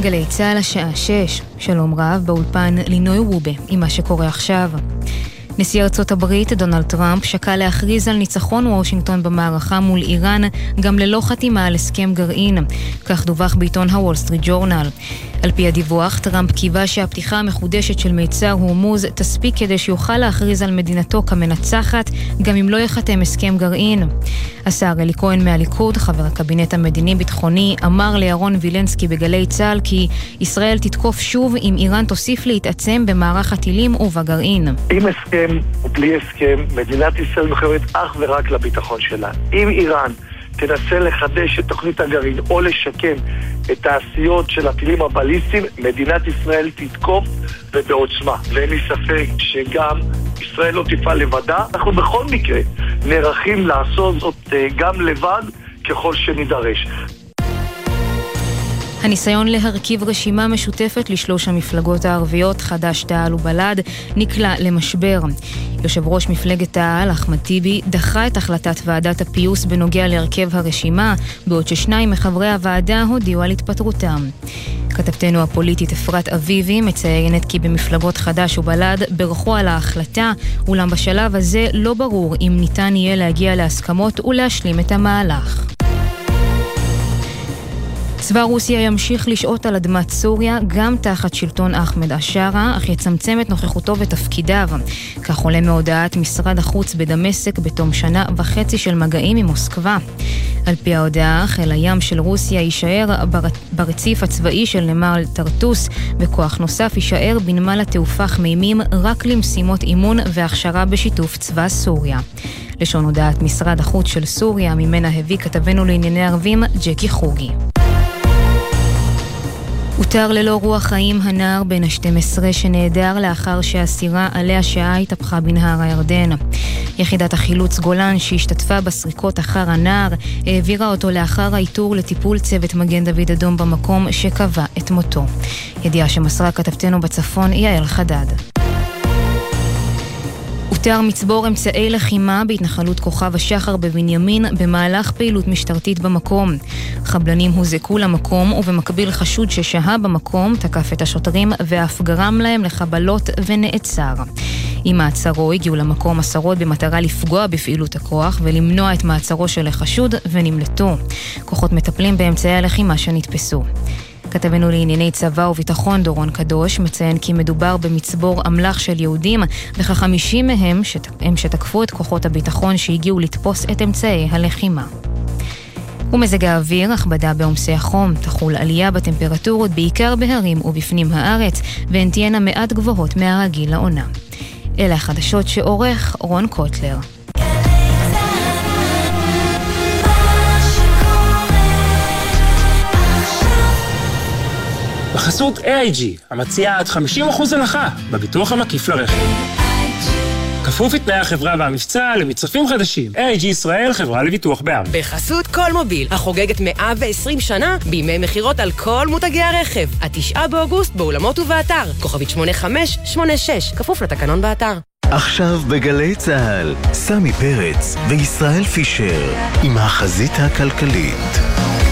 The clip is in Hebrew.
גלי צהל השעה 6. שלום רב, באולפן לינוי רובה עם מה שקורה עכשיו. נשיא ארצות הברית דונלד טראמפ שקל להכריז על ניצחון וושינגטון במערכה מול איראן גם ללא חתימה על הסכם גרעין. כך דווח בעיתון הוול סטריט ג'ורנל. על פי הדיווח, טראמפ קיווה שהפתיחה המחודשת של מיצר הורמוז תספיק כדי שיוכל להכריז על מדינתו כמנצחת גם אם לא יחתם הסכם גרעין. השר אלי כהן מהליכוד, חבר הקבינט המדיני-ביטחוני, אמר לירון וילנסקי בגלי צהל כי ישראל תתקוף שוב אם איראן תוסיף להתעצם במערך הטילים ובגרעין. עם הסכם או בלי הסכם, מדינת ישראל מחויבת אך ורק לביטחון שלה. אם איראן תנסה לחדש את תוכנית הגרעין או לשקם את העשיות של הטילים הבליסטיים, מדינת ישראל תתקוף ובעוצמה. ואין לי ספק שגם ישראל לא תפעל לבדה. אנחנו בכל מקרה נערכים לעשות זאת גם לבד ככל שנידרש. הניסיון להרכיב רשימה משותפת לשלוש המפלגות הערביות, חד"ש, תע"ל ובל"ד, נקלע למשבר. יושב ראש מפלגת תע"ל, אחמד טיבי, דחה את החלטת ועדת הפיוס בנוגע להרכב הרשימה, בעוד ששניים מחברי הוועדה הודיעו על התפטרותם. כתבתנו הפוליטית אפרת אביבי מציינת כי במפלגות חד"ש ובל"ד ברכו על ההחלטה, אולם בשלב הזה לא ברור אם ניתן יהיה להגיע להסכמות ולהשלים את המהלך. צבא רוסיה ימשיך לשעות על אדמת סוריה גם תחת שלטון אחמד אשרה, אך יצמצם את נוכחותו ותפקידיו. כך עולה מהודעת משרד החוץ בדמשק בתום שנה וחצי של מגעים עם מוסקבה. על פי ההודעה, חיל הים של רוסיה יישאר ברציף הצבאי של נמל טרטוס, וכוח נוסף יישאר בנמל התעופה חמימים רק למשימות אימון והכשרה בשיתוף צבא סוריה. לשון הודעת משרד החוץ של סוריה, ממנה הביא כתבנו לענייני ערבים ג'קי חוגי. הותר ללא רוח חיים הנער בן ה-12 שנעדר לאחר שהסירה עליה שעה התהפכה בנהר הירדן. יחידת החילוץ גולן שהשתתפה בסריקות אחר הנער העבירה אותו לאחר האיתור לטיפול צוות מגן דוד אדום במקום שקבע את מותו. ידיעה שמסרה כתבתנו בצפון יעל חדד. הותר מצבור אמצעי לחימה בהתנחלות כוכב השחר בבנימין במהלך פעילות משטרתית במקום. חבלנים הוזעקו למקום ובמקביל חשוד ששהה במקום תקף את השוטרים ואף גרם להם לחבלות ונעצר. עם מעצרו הגיעו למקום עשרות במטרה לפגוע בפעילות הכוח ולמנוע את מעצרו של החשוד ונמלטו. כוחות מטפלים באמצעי הלחימה שנתפסו. כתבנו לענייני צבא וביטחון דורון קדוש מציין כי מדובר במצבור אמל"ח של יהודים, וכ50 מהם שתקפו את כוחות הביטחון שהגיעו לתפוס את אמצעי הלחימה. ומזג האוויר, הכבדה בעומסי החום, תחול עלייה בטמפרטורות בעיקר בהרים ובפנים הארץ, והן תהיינה מעט גבוהות מהרגיל לעונה. אלה החדשות שעורך רון קוטלר. בחסות AIG, המציעה עד 50% הנחה בביטוח המקיף לרכב. כפוף לתנאי החברה והמבצע למצרפים חדשים. AIG ישראל, חברה לביטוח בע"מ. בחסות כל מוביל, החוגגת 120 שנה בימי מחירות על כל מותגי הרכב. 9 באוגוסט באולמות ובאתר. כוכבית 8586, כפוף לתקנון באתר. עכשיו בגלי צהל, סמי פרץ וישראל פישר עם החזית הכלכלית.